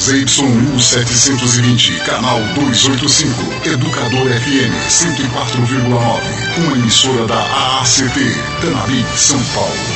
ZYU 720, canal 285, Educador FM 104,9, uma emissora da AACT, Tanabi, São Paulo.